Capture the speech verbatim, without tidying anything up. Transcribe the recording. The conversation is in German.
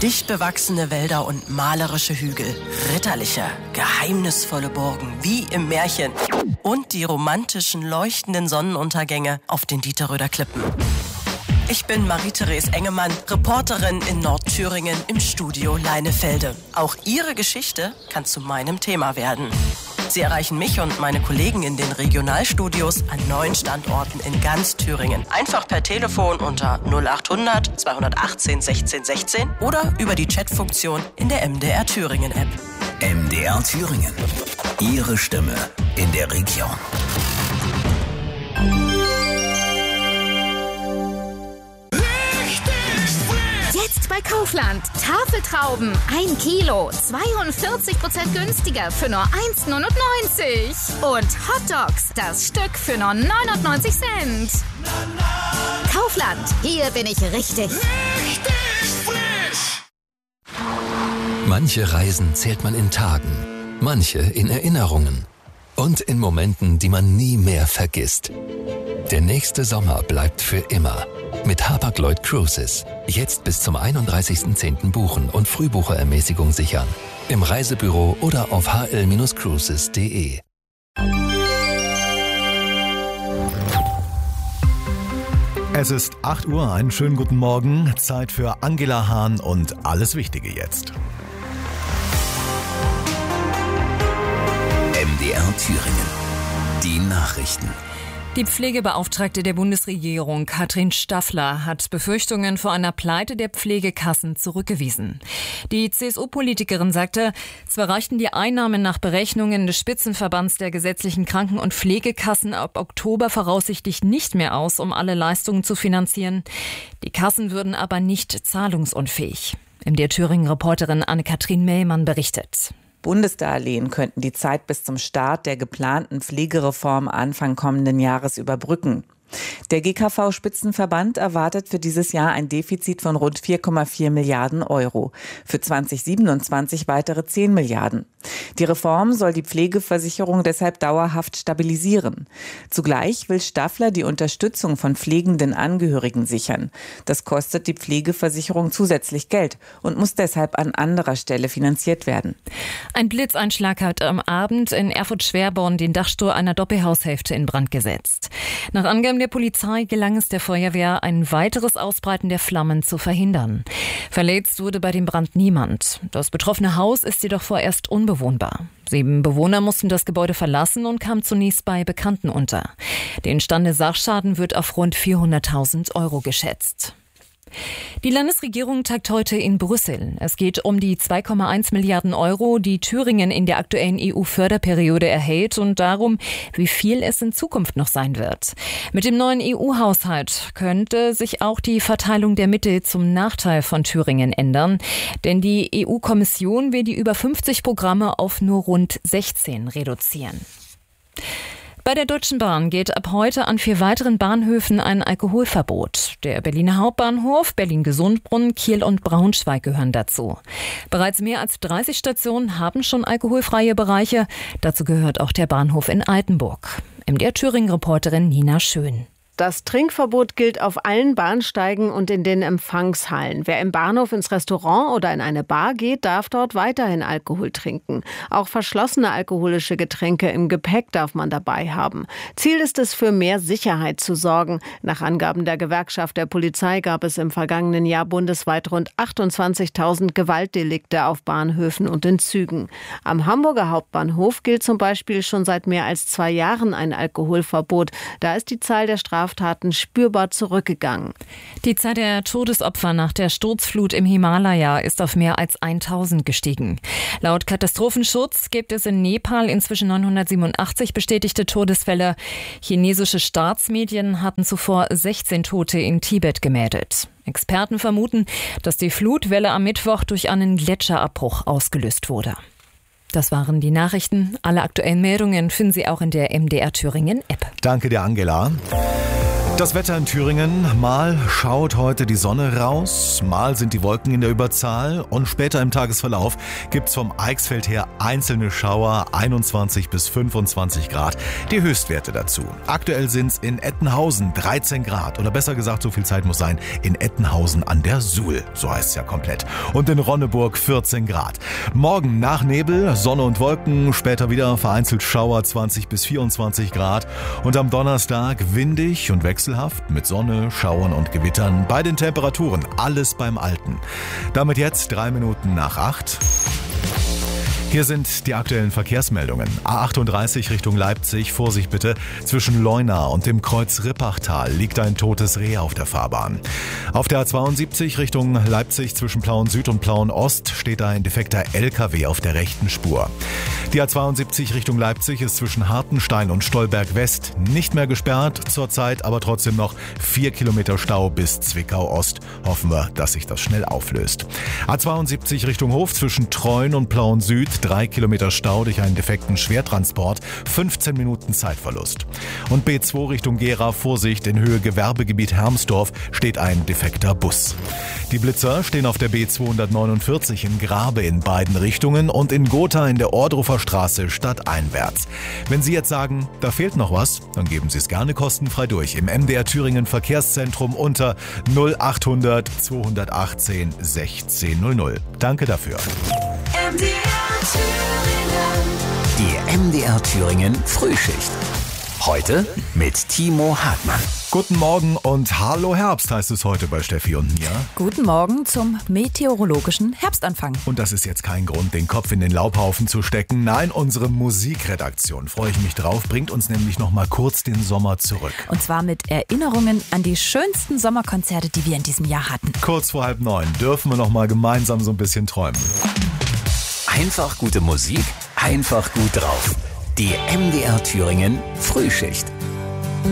Dicht bewachsene Wälder und malerische Hügel, ritterliche, geheimnisvolle Burgen wie im Märchen und die romantischen, leuchtenden Sonnenuntergänge auf den Dieterröder Klippen. Ich bin Marie-Therese Engemann, Reporterin in Nordthüringen im Studio Leinefelde. Auch Ihre Geschichte kann zu meinem Thema werden. Sie erreichen mich und meine Kollegen in den Regionalstudios an neun Standorten in ganz Thüringen. Einfach per Telefon unter null achthundert zweihundertachtzehn sechzehn sechzehn oder über die Chatfunktion in der M D R Thüringen App. M D R Thüringen. Ihre Stimme in der Region. Jetzt bei Kaufland. Tafeltrauben. ein Kilo. zweiundvierzig Prozent günstiger für nur eins Komma neunundneunzig. Und Hotdogs. Das Stück für nur neunundneunzig Cent. Kaufland. Hier bin ich richtig. Richtig frisch. Manche Reisen zählt man in Tagen, manche in Erinnerungen und in Momenten, die man nie mehr vergisst. Der nächste Sommer bleibt für immer. Mit Hapag-Lloyd Cruises. Jetzt bis zum einunddreißigsten zehnten buchen und Frühbucherermäßigung sichern. Im Reisebüro oder auf h l Bindestrich cruises punkt d e. Es ist acht Uhr, einen schönen guten Morgen. Zeit für Angela Hahn und alles Wichtige jetzt. M D R Thüringen. Die Nachrichten. Die Pflegebeauftragte der Bundesregierung, Katrin Staffler, hat Befürchtungen vor einer Pleite der Pflegekassen zurückgewiesen. Die C S U-Politikerin sagte, zwar reichten die Einnahmen nach Berechnungen des Spitzenverbands der gesetzlichen Kranken- und Pflegekassen ab Oktober voraussichtlich nicht mehr aus, um alle Leistungen zu finanzieren. Die Kassen würden aber nicht zahlungsunfähig. M D R Thüringen-Reporterin Anne-Kathrin Mellmann berichtet. Bundesdarlehen könnten die Zeit bis zum Start der geplanten Pflegereform Anfang kommenden Jahres überbrücken. Der G K V-Spitzenverband erwartet für dieses Jahr ein Defizit von rund vier Komma vier Milliarden Euro. Für zwanzig siebenundzwanzig weitere zehn Milliarden. Die Reform soll die Pflegeversicherung deshalb dauerhaft stabilisieren. Zugleich will Staffler die Unterstützung von pflegenden Angehörigen sichern. Das kostet die Pflegeversicherung zusätzlich Geld und muss deshalb an anderer Stelle finanziert werden. Ein Blitzeinschlag hat am Abend in Erfurt-Schwerborn den Dachstuhl einer Doppelhaushälfte in Brand gesetzt. Nach Angaben der Polizei gelang es der Feuerwehr, ein weiteres Ausbreiten der Flammen zu verhindern. Verletzt wurde bei dem Brand niemand. Das betroffene Haus ist jedoch vorerst unbewohnbar. Sieben Bewohner mussten das Gebäude verlassen und kamen zunächst bei Bekannten unter. Der entstandene Sachschaden wird auf rund vierhunderttausend Euro geschätzt. Die Landesregierung tagt heute in Brüssel. Es geht um die zwei Komma eins Milliarden Euro, die Thüringen in der aktuellen E U-Förderperiode erhält und darum, wie viel es in Zukunft noch sein wird. Mit dem neuen E U-Haushalt könnte sich auch die Verteilung der Mittel zum Nachteil von Thüringen ändern. Denn die E U-Kommission will die über fünfzig Programme auf nur rund sechzehn reduzieren. Bei der Deutschen Bahn gilt ab heute an vier weiteren Bahnhöfen ein Alkoholverbot. Der Berliner Hauptbahnhof, Berlin-Gesundbrunnen, Kiel und Braunschweig gehören dazu. Bereits mehr als dreißig Stationen haben schon alkoholfreie Bereiche. Dazu gehört auch der Bahnhof in Altenburg. M D R Thüringen-Reporterin Nina Schön. Das Trinkverbot gilt auf allen Bahnsteigen und in den Empfangshallen. Wer im Bahnhof ins Restaurant oder in eine Bar geht, darf dort weiterhin Alkohol trinken. Auch verschlossene alkoholische Getränke im Gepäck darf man dabei haben. Ziel ist es, für mehr Sicherheit zu sorgen. Nach Angaben der Gewerkschaft der Polizei gab es im vergangenen Jahr bundesweit rund achtundzwanzigtausend Gewaltdelikte auf Bahnhöfen und in Zügen. Am Hamburger Hauptbahnhof gilt zum Beispiel schon seit mehr als zwei Jahren ein Alkoholverbot. Da ist die Zahl der Strafen Straftaten spürbar zurückgegangen. Die Zahl der Todesopfer nach der Sturzflut im Himalaya ist auf mehr als tausend gestiegen. Laut Katastrophenschutz gibt es in Nepal inzwischen neunhundertsiebenundachtzig bestätigte Todesfälle. Chinesische Staatsmedien hatten zuvor sechzehn Tote in Tibet gemeldet. Experten vermuten, dass die Flutwelle am Mittwoch durch einen Gletscherabbruch ausgelöst wurde. Das waren die Nachrichten. Alle aktuellen Meldungen finden Sie auch in der M D R Thüringen App. Danke dir, Angela. Das Wetter in Thüringen, mal schaut heute die Sonne raus, mal sind die Wolken in der Überzahl und später im Tagesverlauf gibt's vom Eichsfeld her einzelne Schauer, einundzwanzig bis fünfundzwanzig Grad. Die Höchstwerte dazu. Aktuell sind's in Ettenhausen dreizehn Grad oder besser gesagt, so viel Zeit muss sein, in Ettenhausen an der Suhl, so heißt es ja komplett. Und in Ronneburg vierzehn Grad. Morgen nach Nebel, Sonne und Wolken, später wieder vereinzelt Schauer zwanzig bis vierundzwanzig Grad und am Donnerstag windig und wechselhaft mit Sonne, Schauern und Gewittern. Bei den Temperaturen alles beim Alten. Damit jetzt drei Minuten nach acht. Hier sind die aktuellen Verkehrsmeldungen. A achtunddreißig Richtung Leipzig, Vorsicht bitte. Zwischen Leuna und dem Kreuz Rippachtal liegt ein totes Reh auf der Fahrbahn. Auf der A zweiundsiebzig Richtung Leipzig zwischen Plauen Süd und Plauen Ost steht ein defekter L K W auf der rechten Spur. Die A zweiundsiebzig Richtung Leipzig ist zwischen Hartenstein und Stolberg West nicht mehr gesperrt, zurzeit aber trotzdem noch vier Kilometer Stau bis Zwickau Ost. Hoffen wir, dass sich das schnell auflöst. A zweiundsiebzig Richtung Hof zwischen Treuen und Plauen Süd, drei Kilometer Stau durch einen defekten Schwertransport, fünfzehn Minuten Zeitverlust. Und B zwei Richtung Gera, Vorsicht, in Höhe Gewerbegebiet Hermsdorf steht ein defekter Bus. Die Blitzer stehen auf der B zweihundertneunundvierzig in Grabe in beiden Richtungen und in Gotha in der Ohrdruffer Straße stadteinwärts. Wenn Sie jetzt sagen, da fehlt noch was, dann geben Sie es gerne kostenfrei durch im M D R Thüringen Verkehrszentrum unter null achthundert zweihundertachtzehn sechzehn null null. Danke dafür. M D R Thüringen. Die M D R Thüringen Frühschicht. Heute mit Timo Hartmann. Guten Morgen und Hallo Herbst heißt es heute bei Steffi und mir. Guten Morgen zum meteorologischen Herbstanfang. Und das ist jetzt kein Grund, den Kopf in den Laubhaufen zu stecken. Nein, unsere Musikredaktion, freue ich mich drauf, bringt uns nämlich noch mal kurz den Sommer zurück. Und zwar mit Erinnerungen an die schönsten Sommerkonzerte, die wir in diesem Jahr hatten. Kurz vor halb neun dürfen wir noch mal gemeinsam so ein bisschen träumen. Einfach gute Musik, einfach gut drauf. Die M D R Thüringen Frühschicht.